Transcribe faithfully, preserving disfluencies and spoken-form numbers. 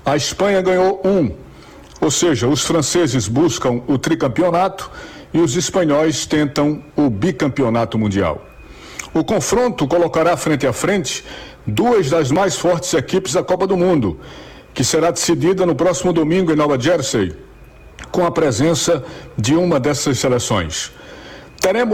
A Espanha ganhou um, ou seja, os franceses buscam o tricampeonato e os espanhóis tentam o bicampeonato mundial. O confronto colocará frente a frente duas das mais fortes equipes da Copa do Mundo, que será decidida no próximo domingo em Nova Jersey, com a presença de uma dessas seleções. Teremos